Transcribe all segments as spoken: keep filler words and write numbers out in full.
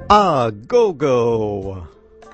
Ah, go-go!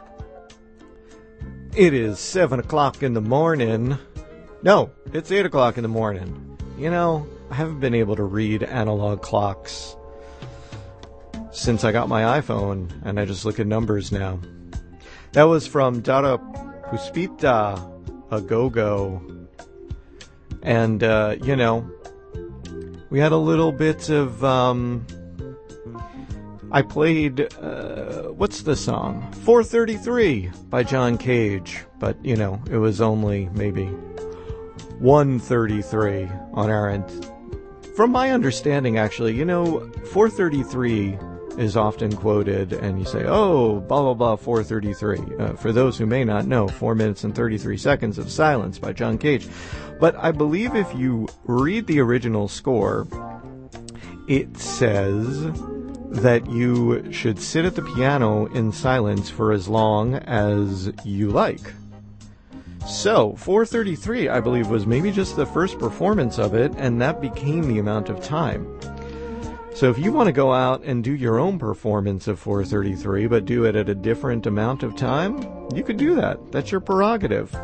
It is seven o'clock in the morning. No, it's eight o'clock in the morning. You know, I haven't been able to read analog clocks since I got my iPhone, and I just look at numbers now. That was from Dara Puspita, a go-go. And, uh, you know, we had a little bit of, um... I played, uh, what's the song? four thirty-three by John Cage. But, you know, it was only maybe one thirty-three on our end. From my understanding, actually, you know, four thirty-three is often quoted, and you say, oh, blah, blah, blah, four thirty-three. Uh, for those who may not know, four minutes and thirty-three seconds of silence by John Cage. But I believe if you read the original score, it says that you should sit at the piano in silence for as long as you like. So, four thirty-three, I believe, was maybe just the first performance of it, and that became the amount of time. So if you want to go out and do your own performance of four thirty-three, but do it at a different amount of time, you could do that. That's your prerogative.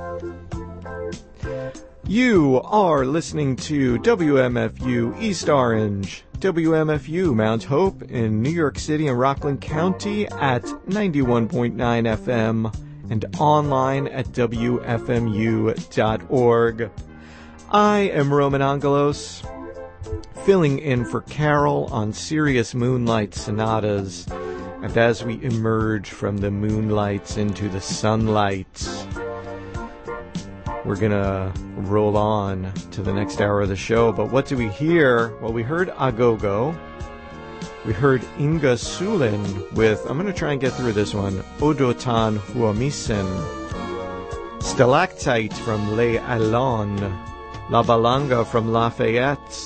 You are listening to W M F U East Orange, W M F U Mount Hope in New York City and Rockland County at ninety-one point nine F M and online at W F M U dot org. I am Roman Angelos, filling in for Carol on Sirius Moonlight Sonatas, and as we emerge from the moonlights into the sunlight, we're gonna roll on to the next hour of the show. But what do we hear? Well, we heard Agogo. We heard Inga Sulin with, I'm gonna try and get through this one, Odotan Huamisen. Stalactite from Les Allons. La Balanga from Lafayette.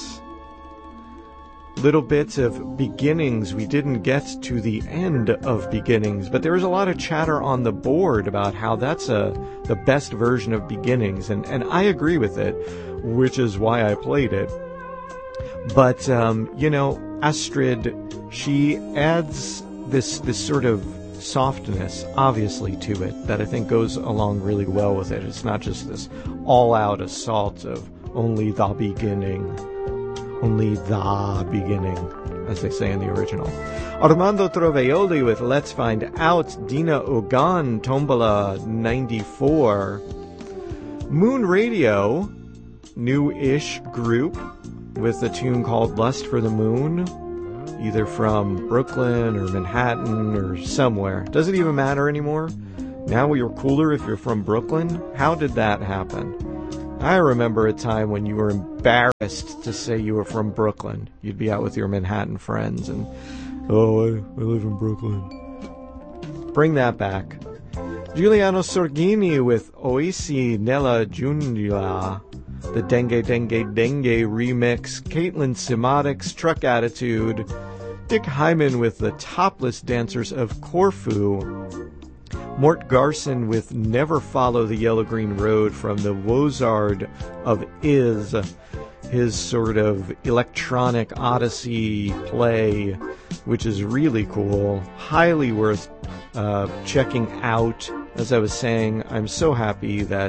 Little bits of Beginnings. We didn't get to the end of Beginnings, but there was a lot of chatter on the board about how that's a the best version of Beginnings, and, and I agree with it, which is why I played it. But, um, you know, Astrid, she adds this this sort of softness, obviously, to it that I think goes along really well with it. It's not just this all-out assault of only the beginning. Only the beginning, as they say in the original. Armando Trovaioli with Let's Find Out. Dina Ogan, Tombola ninety-four. Moon Radio, new-ish group with a tune called Lust for the Moon, either from Brooklyn or Manhattan or somewhere. Does it even matter anymore? Now you're cooler if you're from Brooklyn? How did that happen? I remember a time when you were embarrassed to say you were from Brooklyn. You'd be out with your Manhattan friends and, oh, I, I live in Brooklyn. Bring that back. Giuliano Sorghini with Oisi Nella Giungla, the Dengue Dengue Dengue remix. Caitlin Simatics, Truck Attitude. Dick Hyman with the Topless Dancers of Corfu. Mort Garson with Never Follow the Yellow Green Road from the Wozard of Is, his sort of electronic odyssey play, which is really cool, highly worth uh, checking out. As I was saying, I'm so happy that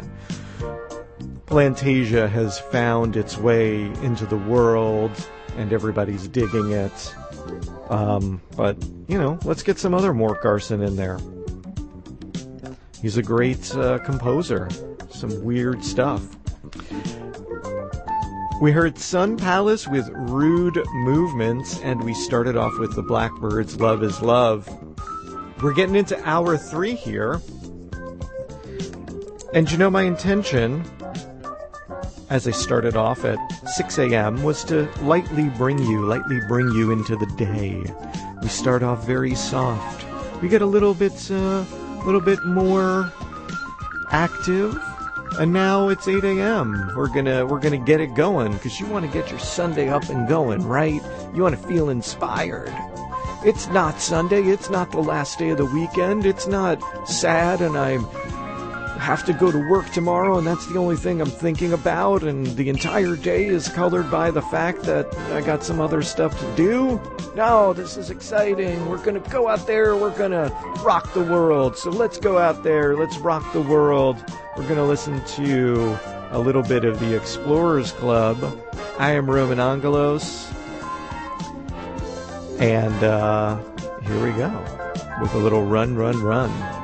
Plantasia has found its way into the world and everybody's digging it. Um, but, you know, let's get some other Mort Garson in there. He's a great uh, composer. Some weird stuff. We heard Sun Palace with Rude Movements, and we started off with the Blackbirds' Love is Love. We're getting into hour three here. And you know, my intention, as I started off at six a.m., was to lightly bring you, lightly bring you into the day. We start off very soft. We get a little bit... Uh, A little bit more active, and now it's eight a.m. We're gonna we're gonna get it going, because you want to get your Sunday up and going, right? You want to feel inspired. It's not Sunday. It's not the last day of the weekend. It's not sad, and I'm have to go to work tomorrow and that's the only thing I'm thinking about and the entire day is colored by the fact that I got some other stuff to do. No, this is exciting. We're going to go out there. We're going to rock the world. So let's go out there. Let's rock the world. We're going to listen to a little bit of the Explorers Club. I am Roman Angelos. And uh, here we go with a little Run, Run, Run.